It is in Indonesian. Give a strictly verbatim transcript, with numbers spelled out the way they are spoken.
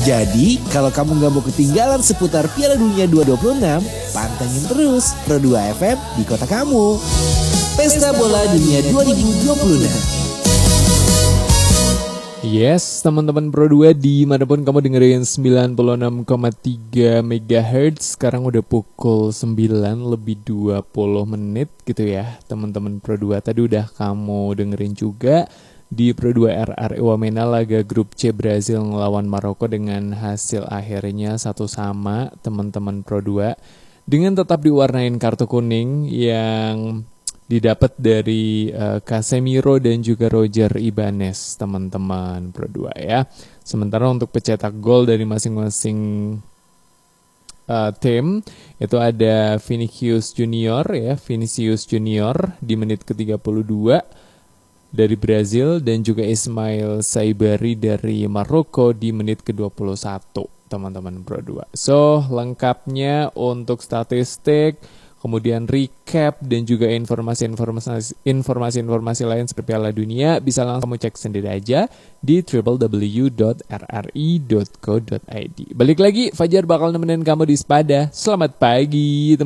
Jadi, kalau kamu nggak mau ketinggalan seputar Piala Dunia dua ribu dua puluh enam, pantengin terus Pro dua F M di kota kamu. Pesta Bola Dunia dua ribu dua puluh enam. Yes, teman-teman Pro dua dimanapun kamu dengerin sembilan puluh enam koma tiga megahertz. Sekarang udah pukul sembilan lebih dua puluh menit gitu ya. Teman-teman Pro dua tadi udah kamu dengerin juga di Pro dua R R I Wamena laga grup C Brazil ngelawan Maroko dengan hasil akhirnya satu sama teman-teman Pro dua. Dengan tetap diwarnain kartu kuning yang didapat dari uh, Casemiro dan juga Roger Ibanez teman-teman Pro dua ya. Sementara untuk pencetak gol dari masing-masing uh, tim itu ada Vinicius Junior ya, Vinicius Junior di menit ke tiga puluh dua dari Brazil dan juga Ismail Saibari dari Maroko di menit ke dua puluh satu teman-teman Pro dua. So, lengkapnya untuk statistik, kemudian recap dan juga informasi-informasi informasi-informasi lain seperti Piala Dunia bisa langsung kamu cek sendiri aja di w w w dot r r i dot co dot i d. Balik lagi, Fajar bakal nemenin kamu di Sepada. Selamat pagi teman-teman.